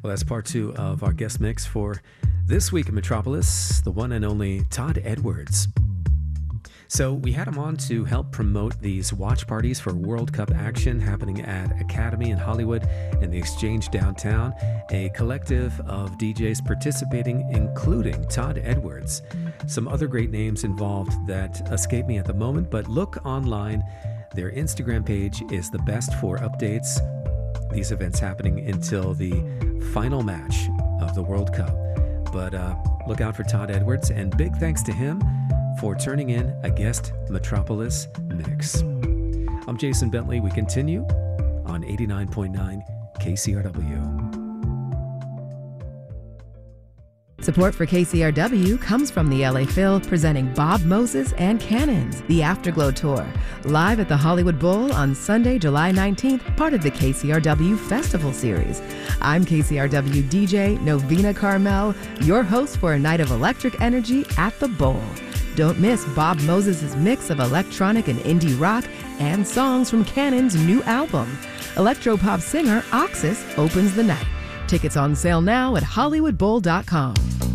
Well, that's part two of our guest mix for this week in Metropolis, the one and only Todd Edwards. So we had him on to help promote these watch parties for World Cup action happening at Academy in Hollywood and the Exchange downtown, a collective of DJs participating, including Todd Edwards. Some other great names involved that escape me at the moment, but look online. Their Instagram page is the best for updates. These events happening until the final match of the World Cup. But look out for Todd Edwards, and big thanks to him for turning in a guest Metropolis mix. I'm Jason Bentley. We continue on 89.9 KCRW. Support for KCRW comes from the LA Phil, presenting Bob Moses and Cannons, the Afterglow Tour, live at the Hollywood Bowl on Sunday, July 19th, part of the KCRW Festival Series. I'm KCRW DJ Novena Carmel, your host for a night of electric energy at the Bowl. Don't miss Bob Moses' mix of electronic and indie rock and songs from Cannon's new album. Electropop singer Oxus opens the night. Tickets on sale now at hollywoodbowl.com.